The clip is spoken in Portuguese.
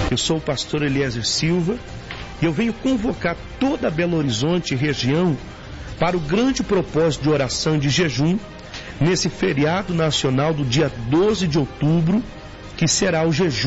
Eu sou o pastor Eliezer Silva e eu venho convocar toda a Belo Horizonte e região para o grande propósito de oração e de jejum nesse feriado nacional do dia 12 de outubro, que será o jejum